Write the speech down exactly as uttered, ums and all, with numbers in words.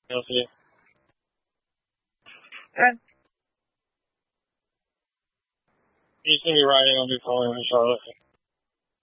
You'll see. Good. He's gonna be riding. I'll be calling him in Charlotte.